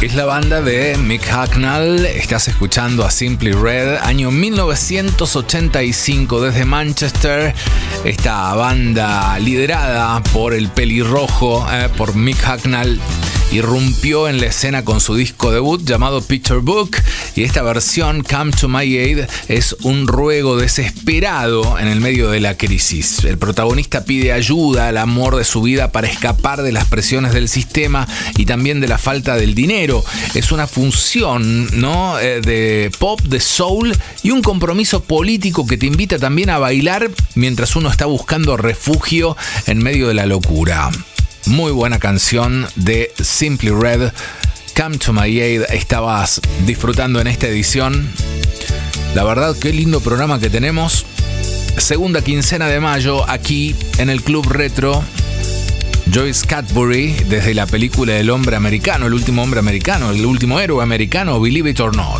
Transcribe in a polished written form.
Es la banda de Mick Hucknall. Estás escuchando a Simply Red, año 1985, desde Manchester. Esta banda liderada por el pelirrojo, por Mick Hucknall, irrumpió en la escena con su disco debut llamado Picture Book, y esta versión, Come to My Aid, es un ruego desesperado en el medio de la crisis. El protagonista pide ayuda al amor de su vida para escapar de las presiones del sistema y también de la falta del dinero. Es una función, ¿no?, de pop, de soul y un compromiso político que te invita también a bailar mientras uno está buscando refugio en medio de la locura. Muy buena canción de Simply Red, Come to My Aid. Estabas disfrutando en esta edición. La verdad, qué lindo programa que tenemos. Segunda quincena de mayo, aquí en el Club Retro. Joyce Cadbury, desde la película El hombre americano, el último hombre americano, el último héroe americano, Believe It or Not.